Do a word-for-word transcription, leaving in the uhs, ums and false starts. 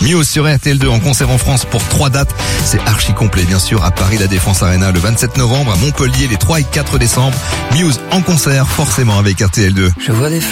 Muse sur R T L deux en concert en France pour trois dates. C'est archi complet, bien sûr, à Paris, la Défense Arena le vingt-sept novembre, à Montpellier les trois et quatre décembre. Muse en concert, forcément avec R T L deux. Je vois des